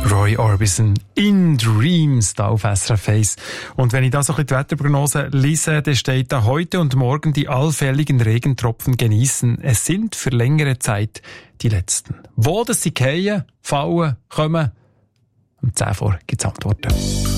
Roy Orbison in Dreams da auf SRF 1. Und wenn ich da so ein bisschen die Wetterprognose lese, dann steht da: heute und morgen die allfälligen Regentropfen genießen. Es sind für längere Zeit die letzten. Wo das sie fallen, kommen, um 10 vor gibt's Antworten.